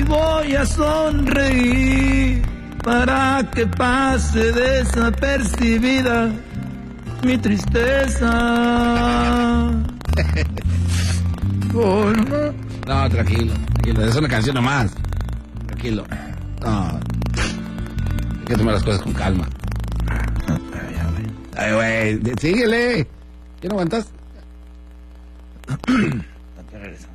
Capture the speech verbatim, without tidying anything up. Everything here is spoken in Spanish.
voy a sonreír para que pase desapercibida mi tristeza. Oh, no. No, tranquilo, tranquilo, es una canción nomás. Tranquilo. No. Hay que tomar las cosas con calma. Ay, güey, síguele. ¿Ya no aguantas? Te regreso.